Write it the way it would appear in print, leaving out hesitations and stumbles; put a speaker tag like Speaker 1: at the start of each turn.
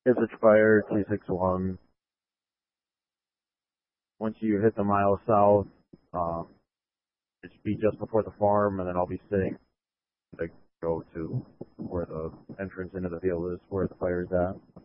Speaker 1: It's expired 261. Once you hit the mile south, it should be just before the farm, and then I'll be sitting to go to where the entrance into the field is, where the fire's at.